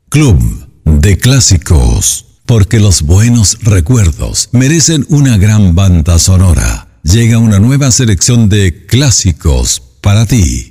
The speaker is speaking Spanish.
Club de Clásicos. Porque los buenos recuerdos merecen una gran banda sonora. Llega una nueva selección de clásicos para ti.